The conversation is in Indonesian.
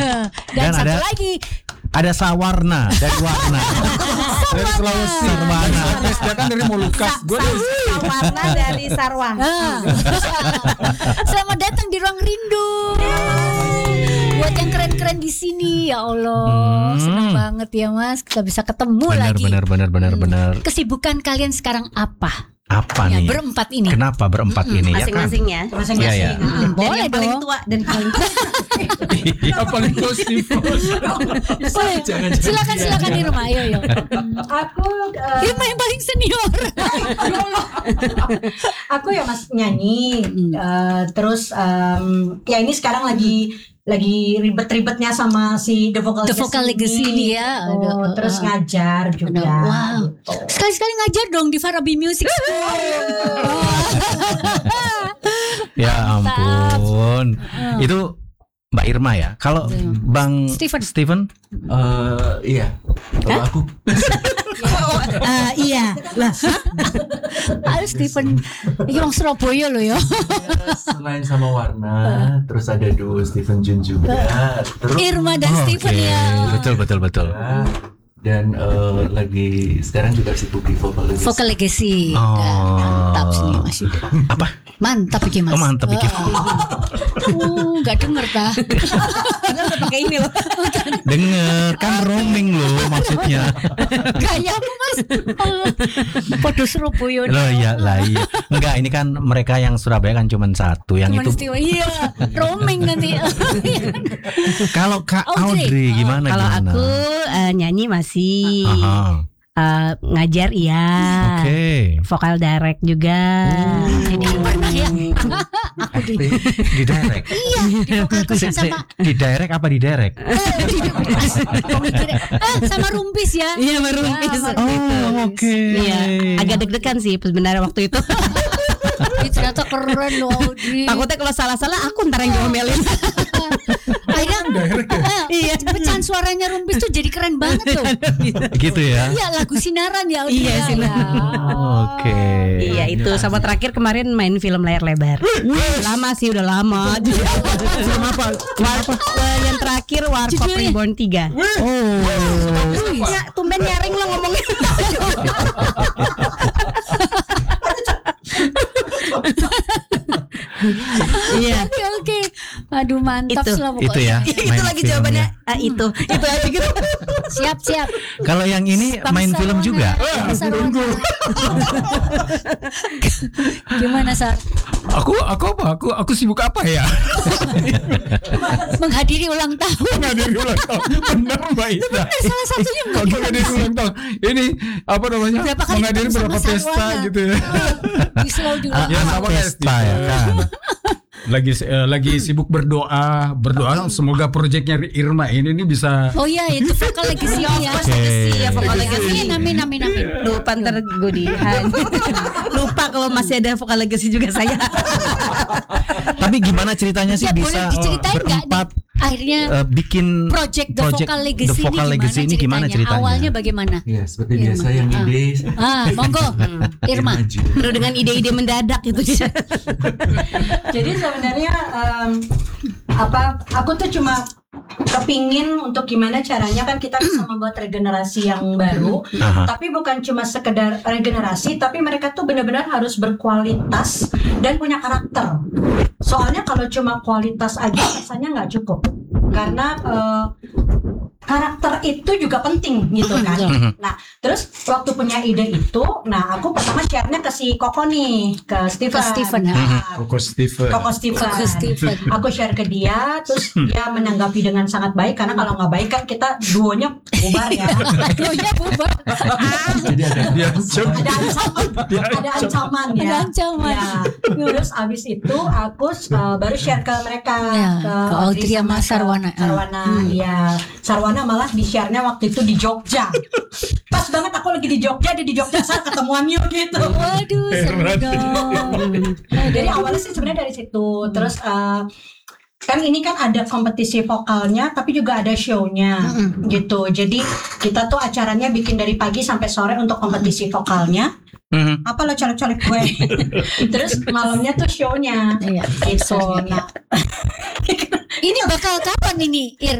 Dan satu ada lagi ada Sawarna dari Warna. Dari Sulawesi. Sarwana. Dia kan dari Molucas. Gue dari Warna dari Sarwah. Selamat datang di Ruang Rindu. Buat yang keren-keren di sini, ya Allah, senang banget ya Mas, kita bisa ketemu lagi. Benar. Kesibukan kalian sekarang apa? Apa Ya, nih? berempat ini. Kenapa berempat ini ya kan? Masing-masing ya. Iya, iya. Dari Boleh yang paling dong. tua dan paling tua. Yang paling positif. Boleh. Silakan di rumah, ayo. Aku Irma yang paling senior. aku ya Mas nyanyi, terus ya ini sekarang lagi ribet-ribetnya sama si The Vocal Legacy ini ya. Aduh, terus ngajar juga. Wow. gitu. Sekali-sekali ngajar dong di Farabi Music School. Ya ampun. Itu Mbak Irma ya. Kalau Bang Steven? Iya. Kalau aku Iya. Lah, Ayo Steven, ini orang Surabaya loh ya. selain sama Warna, terus ada duo Steven Jun juga. Terus Irma dan Steven Oke, ya. betul. dan lagi sekarang juga sibuk di Vocal Legacy. Oh. Mantap sih Mas Yuda. Apa? Mantap iki Mas. Oh, mantap iki. Gak denger ta. udah pakai ini loh. Dengar kan roaming loh maksudnya. Gayamu Mas. Podo Surabaya. Loh iya. Enggak, ini kan mereka yang Surabaya kan cuma satu, yang Cuman itu. Istiwa, iya. Roaming nanti. Kalau Kak Audrey. Audrey gimana? Kalau gimana? aku nyanyi masih, Aha. ngajar iya. Oke. Vokal direct juga. Ini pernah ya. Aku Di direct. Iya, di vokal coaching sama Di direct apa di direct? sama Rumpis ya. Iya, sama Rumpis. Ya, sama Oh, oke. Iya, agak deg-degan sih sebenarnya waktu itu. Ih, ternyata keren loh Audrey. Takutnya kalau salah-salah aku ntar yang diomelin. Akhirnya iya, pecahan suaranya Rumpis tuh jadi keren banget tuh. Gitu ya. Iya, lagu Sinaran ya Audrey. Iya, ya. Sinaran. Oke. Iya, itu sama terakhir kemarin main film layar lebar. Lama sih, udah lama. Film apa? Yang terakhir Warkop Judulnya? Reborn 3. Ya, tumben nyaring lo ngomongnya. Iya. Oke. Aduh mantap Itu. lah pokoknya. Itu ya. Itu main lagi filmnya. jawabannya. Itu aja gitu. Siap. Kalau yang ini main film juga. Sarwana. Gimana Sar? Aku apa? Aku sibuk apa ya? Menghadiri ulang tahun. Menghadiri ulang tahun. Benar Mbak Ida. Salah satunya Kalau menghadiri ulang tahun. Ini apa namanya? Berapa kali Menghadiri ketemu beberapa sama pesta Sarwana. gitu ya. di Slow juga. Ya, sama Pesta ya kan. Lagi sibuk berdoa semoga proyeknya Irma ini bisa. Oh iya, itu vokal legacy ya. Iya, vokal legacy. Amin. Lupa ntar gue lupa kalau masih ada vokal legacy juga saya. Tapi gimana ceritanya sih Ya boleh bisa diceritain nggak berempat akhirnya bikin project The Vocal Legacy ini gimana ceritanya? Awalnya bagaimana? Ya seperti biasa yang ide. Monggo, Irma. Penuh dengan ide-ide mendadak itu dia. Jadi sebenarnya aku tuh cuma kepingin untuk gimana caranya kan kita bisa membuat regenerasi yang baru, tapi bukan cuma sekedar regenerasi, tapi mereka tuh benar-benar harus berkualitas dan punya karakter. Soalnya kalau cuma kualitas aja rasanya nggak cukup, karena karakter itu juga penting gitu kan. Nah, terus waktu punya ide itu, nah aku pertama share-nya ke si Koko nih, ke Steven. Koko Steven. Aku share ke dia, terus dia menanggapi dengan sangat baik, karena kalau nggak baik kan kita duonya bubar ya. Duonya bubar. Jadi ada Ada ancaman ya. Ada ancaman. Ya. Terus abis itu aku baru share ke mereka, Ya, ke ke Audrey sama Sarwana. ya. Sarwana malah di share-nya waktu itu di Jogja. Pas banget aku lagi di Jogja, dia di Jogja, saat ketemuan yuk gitu. Waduh, seru dong. Jadi awalnya sih sebenarnya dari situ. Terus kan ini kan ada kompetisi vokalnya, tapi juga ada show-nya gitu. Jadi kita tuh acaranya bikin dari pagi sampai sore untuk kompetisi vokalnya. Apa lo colek-colek gue? Terus malamnya tuh show-nya. Iya, Gitu. iya. Nah, Ini bakal kapan ini, Ir?